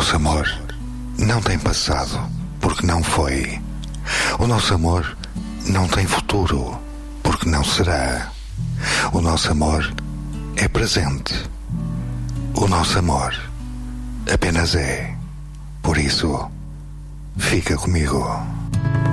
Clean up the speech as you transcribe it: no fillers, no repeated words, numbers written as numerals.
nosso amor não tem passado, porque não foi. O nosso amor não tem futuro, porque não será. O nosso amor é presente. O nosso amor apenas é. Por isso, fica comigo.